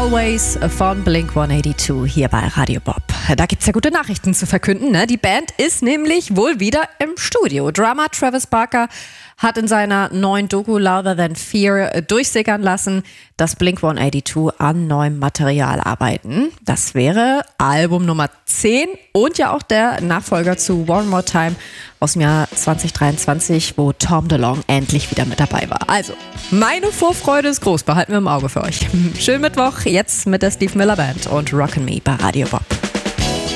Always von Blink-182 hier bei Radio Bob. Da gibt's ja gute Nachrichten zu verkünden, ne? Die Band ist nämlich wohl wieder im Studio. Drummer Travis Barker hat in seiner neuen Doku Louder Than Fear durchsickern lassen, dass Blink-182 an neuem Material arbeiten. Das wäre Album Nummer 10 und ja auch der Nachfolger zu One More Time aus dem Jahr 2023, wo Tom DeLonge endlich wieder mit dabei war. Also, meine Vorfreude ist groß, behalten wir im Auge für euch. Schönen Mittwoch, jetzt mit der Steve Miller Band und Rockin' Me bei Radio Bob.